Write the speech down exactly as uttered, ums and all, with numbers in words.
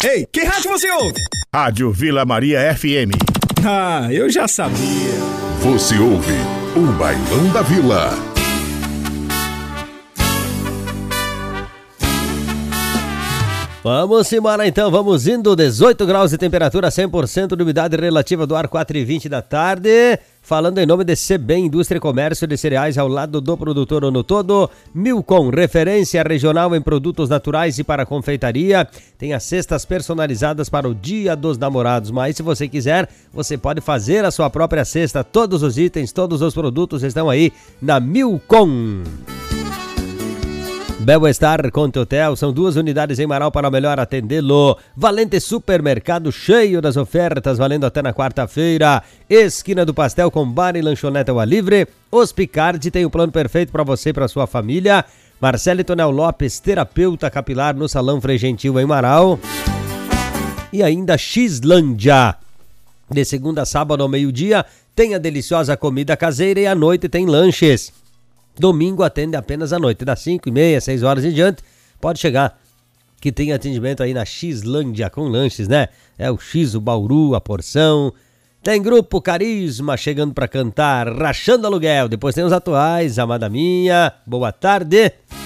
Ei, que rádio você ouve? Rádio Vila Maria F M. Ah, eu já sabia. Você ouve o Bailão da Vila. Vamos embora então, vamos indo, dezoito graus de temperatura, cem por cento de umidade relativa do ar, quatro e vinte da tarde. Falando em nome de Sebem, Indústria e Comércio de Cereais ao lado do produtor ano todo. Milcom, referência regional em produtos naturais e para confeitaria. Tem as cestas personalizadas para o Dia dos Namorados, mas se você quiser, você pode fazer a sua própria cesta. Todos os itens, todos os produtos estão aí na Milcom. Bel-Estar Conte Hotel, são duas unidades em Marau para melhor atendê-lo. Valente Supermercado, cheio das ofertas, valendo até na quarta-feira. Esquina do Pastel com bar e lanchonete ao ar livre. Hospicard tem o plano perfeito para você e para sua família. Marcelo Tonel Lopes, terapeuta capilar no Salão Frei Gentil em Marau. E ainda Xlândia. De segunda a sábado ao meio-dia, tem a deliciosa comida caseira e à noite tem lanches. Domingo atende apenas à noite, das cinco e meia, seis horas em diante, pode chegar, que tem atendimento aí na Xlândia com lanches, né? É o X, o Bauru, a porção. Tem Grupo Carisma chegando pra cantar, Rachando Aluguel. Depois tem os atuais, Amada Minha, boa tarde.